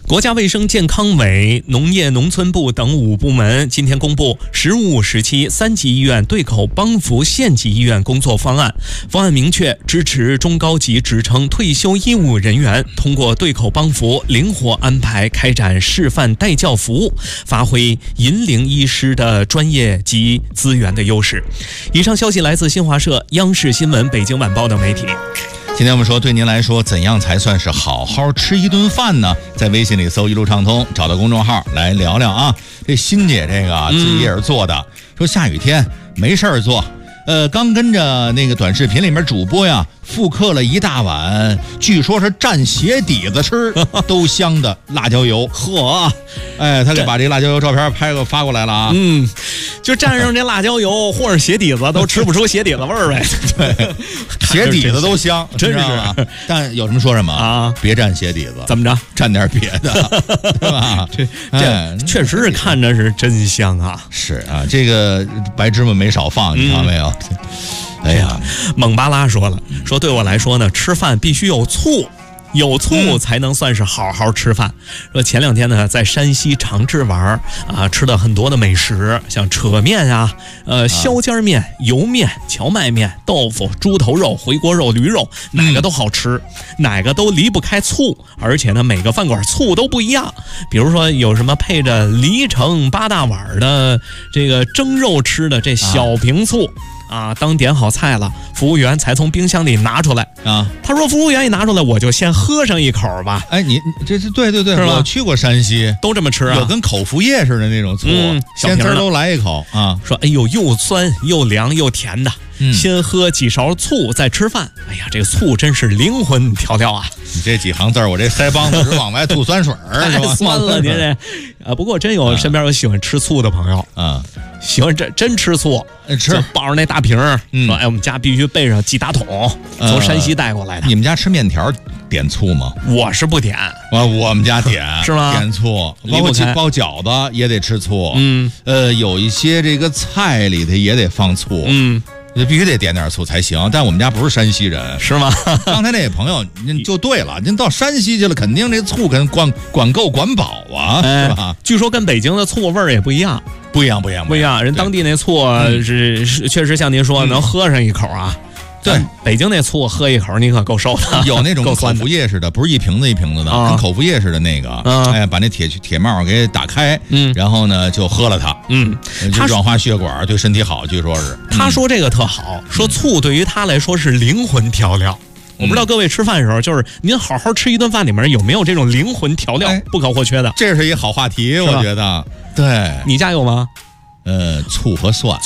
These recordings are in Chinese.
国家卫生健康委、农业农村部等5部门今天公布15、17、3级医院对口帮扶县级医院工作方案。方案明确支持中高级职称退休医务人员通过对口帮扶灵活安排开展示范带教服务，发挥引领医师的专业及资源的优势。以上消息来自新华社、央视新闻、北京晚报等媒体。 今天我们说，对您来说，怎样才算是好好吃一顿饭呢？在微信里搜一路畅通，找到公众号来聊聊啊。这欣姐这个自己也是做的，说下雨天没事儿做，刚跟着那个短视频里面主播呀复刻了一大碗，据说是蘸鞋底子吃都香的辣椒油。 嚯， 他给把这辣椒油照片发过来了啊。 就蘸上这辣椒油或者鞋底子，都吃不出鞋底子味儿呗。 对，鞋底子都香， 真是。 但有什么说什么啊？别蘸鞋底子，怎么着？蘸点别的，对吧？ 这确实是看着是真香啊。 是啊，这个白芝麻没少放，你看没有？哎呀， 蒙巴拉说了，说对我来说呢，吃饭必须有醋。有醋才能算是好好吃饭。说前2天呢，在山西长治玩啊，吃了很多的美食，像扯面啊、削尖面、油面、荞麦面、豆腐、猪头肉、回锅肉、驴肉，哪个都好吃，哪个都离不开醋。而且呢，每个饭馆醋都不一样。比如说有什么配着黎城8大碗的这个蒸肉吃的这小瓶醋。当点好菜了，服务员才从冰箱里拿出来啊。他说服务员一拿出来，我就先喝上一口吧。 哎，你这是对，我去过山西， 都这么吃啊， 有跟口服液似的那种醋，先滋都来一口啊。 说哎呦，又酸又凉又甜的，先喝几勺醋再吃饭。哎呀，这个醋真是灵魂调料啊！ 你这几行字我这腮帮子直往外吐酸水是吧？ 酸了您这不过真有身边有喜欢吃醋的朋友啊，喜欢真吃醋， 吃抱着那大瓶说哎，我们家必须备上几大桶，从山西带过来的。 你们家吃面条点醋吗？ 我是不点， 我们家点是吗？ 点醋，包括包饺子也得吃醋，有一些这个菜里头也得放醋，必须得点点醋才行。但我们家不是山西人， 是吗？ 刚才那位朋友您就对了，您到山西去了，肯定这醋跟管够管饱啊，是吧？ 据说跟北京的醋味儿也不一样。不一样，人当地那醋是确实像您说能喝上一口啊。对，北京那醋喝一口你可够受的， 有那种口服液似的，不是一瓶子一瓶子的，跟口服液似的那个，把那铁帽给打开，然后呢就喝了它，就软化血管，对身体好，据说是。 他说这个特好，说醋对于他来说是灵魂调料。我不知道各位吃饭的时候，就是您好好吃一顿饭里面有没有这种灵魂调料不可或缺的？ 这是一好话题，我觉得。对， 你家有吗？ 醋和蒜，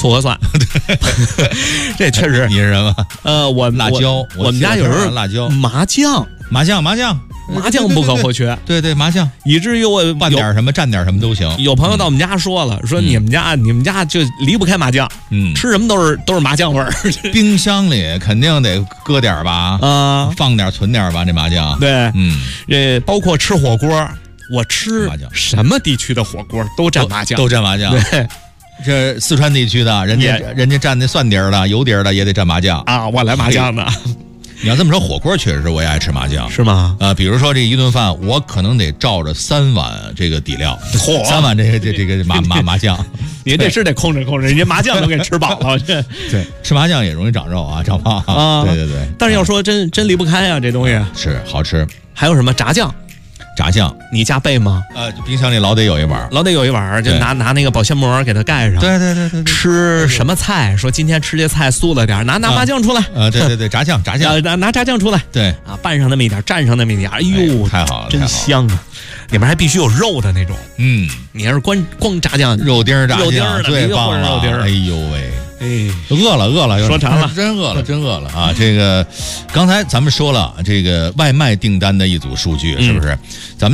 这确实。 你是什么？辣椒， 我们家有时候辣椒， 麻酱不可或缺。 对，麻酱， 以至于我拌点什么蘸点什么都行。 有朋友到我们家说了，说你们家就离不开麻酱，吃什么都是麻酱味儿。 冰箱里肯定得搁点吧，放点存点吧，这麻酱。 对，这包括吃火锅，我吃什么地区的火锅都蘸麻酱， 对。这四川地区的人家蘸那蒜底儿的、油底儿的也得蘸麻酱啊，我来麻酱的。 你要这么说，火锅确实我也爱吃麻酱， 是吗？ 比如说这一顿饭，我可能得照着3碗这个底料，3碗这个麻酱。 你这是得控制，人家麻酱都给吃饱了。 对，吃麻酱也容易长肉啊，长胖啊。对。 但是要说真离不开啊，这东西是好吃。 还有什么炸酱？你家备吗？ 冰箱里老得有一碗， 就拿那个保鲜膜给它盖上。 对。 吃什么菜？说今天吃这菜素了点，拿麻酱出来。 对，炸酱， 拿炸酱出来。 对啊，拌上那么一点，蘸上那么一点，哎呦， 太好了， 真香啊！里面还必须有肉的那种。你要是光炸酱， 肉丁炸酱最棒了。 肉丁， 哎呦喂！饿了， 说馋了， 真饿了啊！这个刚才咱们说了，这个外卖订单的一组数据，是不是？咱们